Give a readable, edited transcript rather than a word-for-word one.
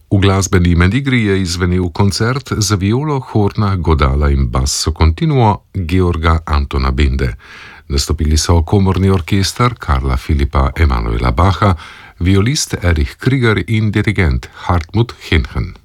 V glasbeni medigri je izvenel koncert za violo, horna, godala in basso continuo Georga Antona Bende. Nastopili so komorni orkester Karla Filipa Emanuela Bacha, violist Erich Krieger in dirigent Hartmut Henchen.